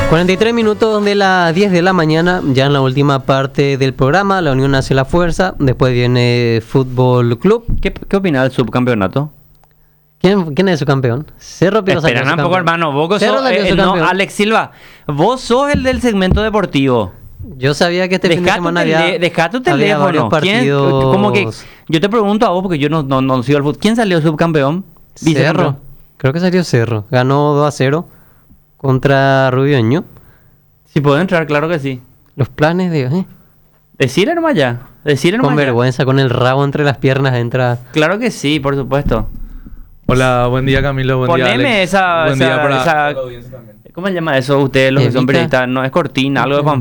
43 minutos de las 10 de la mañana, ya en la última parte del programa. La Unión hace la fuerza, después viene Fútbol Club. ¿Qué opinas del subcampeonato? ¿Quién es su campeón? Cerro Piero salió Espera un poco, hermano. Vos Cerro sos, salió su no, campeón. Alex Silva. Vos sos el del segmento deportivo. Yo sabía que este fin de semana Dejá tu había varios teléfono. ¿Quién? partidos. Como que yo te pregunto a vos porque yo no sigo el fútbol. ¿Quién salió subcampeón? Cerro. Vicecampeón. Creo que salió Cerro. Ganó 2-0 contra Rubioño. Si puedo entrar, claro que sí. Los planes de... Decirle nomás ya. Decirle nomás Con ya. vergüenza, con el rabo entre las piernas entra... Claro que sí, por supuesto. Hola, buen día Camilo, buen día Poneme Alex. esa... Buen día para ¿Cómo se llama eso ustedes los que son Evita. periodistas? No es cortina, algo de Juan